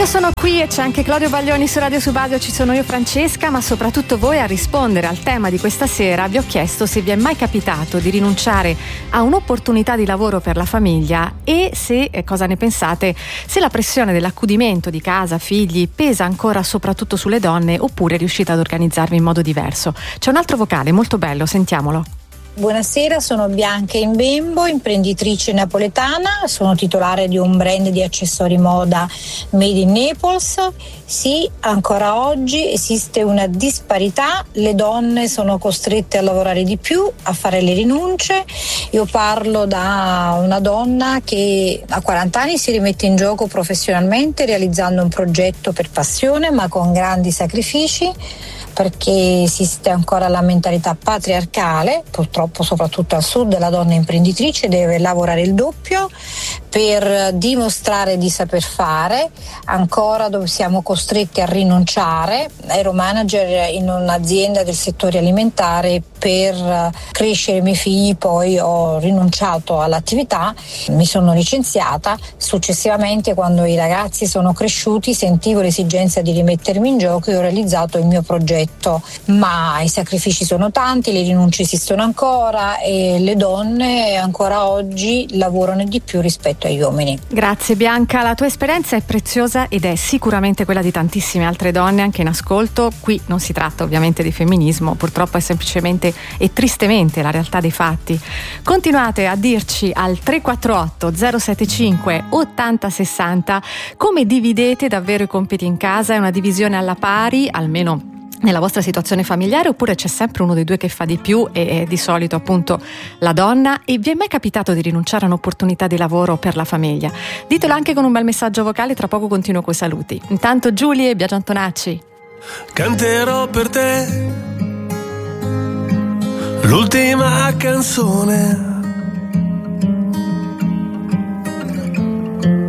Io sono qui e c'è anche Claudio Baglioni su Radio Subasio, ci sono io Francesca, ma soprattutto voi a rispondere al tema di questa sera. Vi ho chiesto se vi è mai capitato di rinunciare a un'opportunità di lavoro per la famiglia e se, cosa ne pensate, se la pressione dell'accudimento di casa, figli, pesa ancora soprattutto sulle donne oppure riuscite ad organizzarvi in modo diverso. C'è un altro vocale molto bello, sentiamolo. Buonasera, sono Bianca Imbembo, imprenditrice napoletana, sono titolare di un brand di accessori moda made in Naples. Sì, ancora oggi esiste una disparità, le donne sono costrette a lavorare di più, a fare le rinunce. Io parlo da una donna che a 40 anni si rimette in gioco professionalmente realizzando un progetto per passione ma con grandi sacrifici, perché esiste ancora la mentalità patriarcale, purtroppo soprattutto al sud la donna imprenditrice deve lavorare il doppio per dimostrare di saper fare, ancora dove siamo costretti a rinunciare. Ero manager in un'azienda del settore alimentare, per crescere i miei figli poi ho rinunciato all'attività, mi sono licenziata. Successivamente, quando i ragazzi sono cresciuti, sentivo l'esigenza di rimettermi in gioco e ho realizzato il mio progetto, ma i sacrifici sono tanti, le rinunce esistono ancora e le donne ancora oggi lavorano di più rispetto agli uomini. Grazie Bianca, la tua esperienza è preziosa ed è sicuramente quella di tantissime altre donne anche in ascolto. Qui non si tratta ovviamente di femminismo, purtroppo è semplicemente e tristemente la realtà dei fatti. Continuate a dirci al 348 075 8060 come dividete davvero i compiti in casa. È una divisione alla pari, almeno nella vostra situazione familiare, oppure c'è sempre uno dei due che fa di più e di solito appunto la donna? E vi è mai capitato di rinunciare a un'opportunità di lavoro per la famiglia? Ditelo anche con un bel messaggio vocale, tra poco continuo coi saluti. Intanto Giulie e Biagio Antonacci. Canterò per te l'ultima canzone